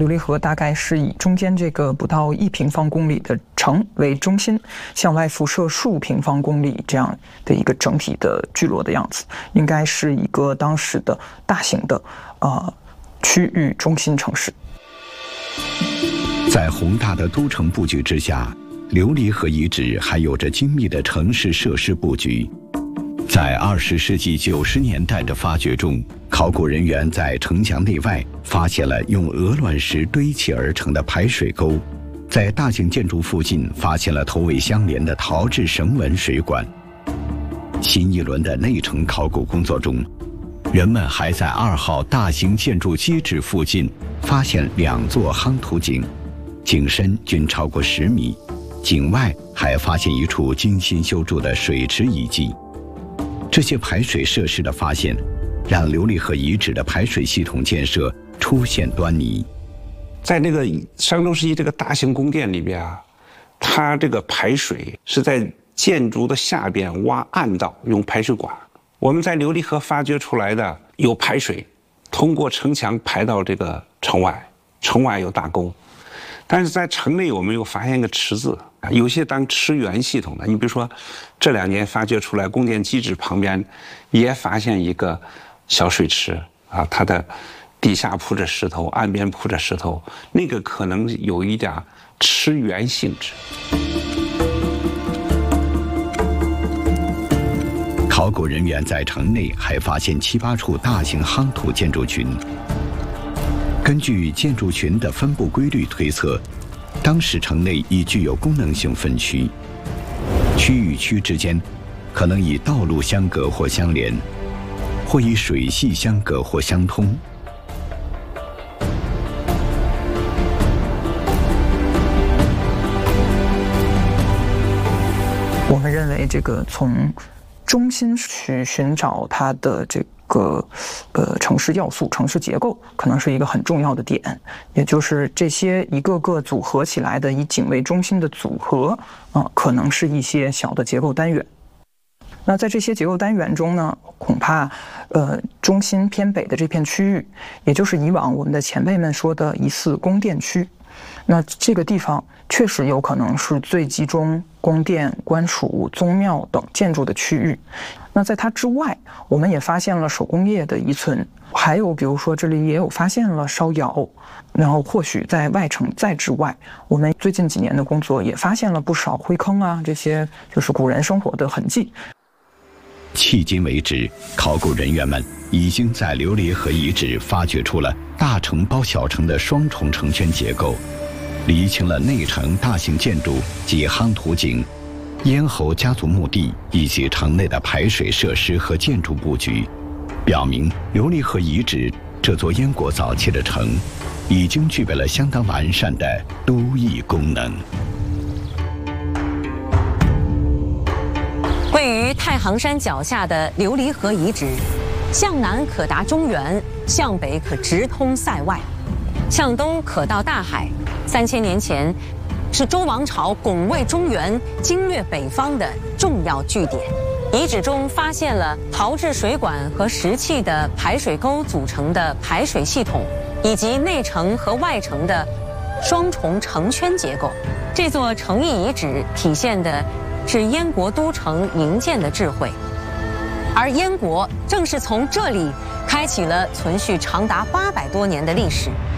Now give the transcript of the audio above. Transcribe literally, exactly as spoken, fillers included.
琉璃河大概是以中间这个不到一平方公里的城为中心，向外辐射数平方公里这样的一个整体的聚落的样子，应该是一个当时的大型的呃区域中心城市。 在宏大的都城布局之下，琉璃河遗址还有着精密的城市设施布局。在二十世纪九十年代的发掘中，考古人员在城墙内外发现了用鹅卵石堆砌而成的排水沟，在大型建筑附近发现了头尾相连的陶制绳纹水管。新一轮的内城考古工作中，人们还在二号大型建筑基址附近发现两座夯土井，井深均超过十米，井外还发现一处精心修筑的水池遗迹。这些排水设施的发现，让琉璃河遗址的排水系统建设出现端倪。 在那个商周时期这个大型宫殿里边啊，它这个排水是在建筑的下边挖暗道，用排水管。我们在琉璃河发掘出来的有排水，通过城墙排到这个城外，城外有大沟。但是在城内，我们又发现一个池子，有些当池源系统的。你比如说，这两年发掘出来宫殿基址旁边，也发现一个小水池啊，它的地下铺着石头，岸边铺着石头，那个可能有一点池源性质。 考古人员在城内还发现七八处大型夯土建筑群。根据建筑群的分布规律推测，当时城内已具有功能性分区，区与区之间可能以道路相隔或相连，或以水系相隔或相通。 我们认为，这个从中心去寻找它的这个呃城市要素、城市结构，可能是一个很重要的点。也就是这些一个个组合起来的以井为中心的组合啊、呃，可能是一些小的结构单元。那在这些结构单元中呢，恐怕呃中心偏北的这片区域，也就是以往我们的前辈们说的疑似宫殿区。那这个地方确实有可能是最集中宫殿、官署、宗庙等建筑的区域。那在它之外，我们也发现了手工业的遗存，还有比如说这里也有发现了烧窑，然后或许在外城再之外，我们最近几年的工作也发现了不少灰坑啊，这些就是古人生活的痕迹。 迄今为止，考古人员们已经在琉璃河遗址发掘出了大城包小城的双重城圈结构，厘清了内城大型建筑及夯土井、咽喉家族墓地以及城内的排水设施和建筑布局，表明琉璃河遗址这座燕国早期的城已经具备了相当完善的都邑功能。 位于太行山脚下的琉璃河遗址，向南可达中原，向北可直通塞外，向东可到大海。三千年前，是周王朝拱卫中原、经略北方的重要据点。遗址中发现了陶制水管和石砌的排水沟组成的排水系统，以及内城和外城的双重城圈结构。这座城邑遗址体现的是燕国都城营建的智慧，而燕国正是从这里开启了存续长达八百多年的历史。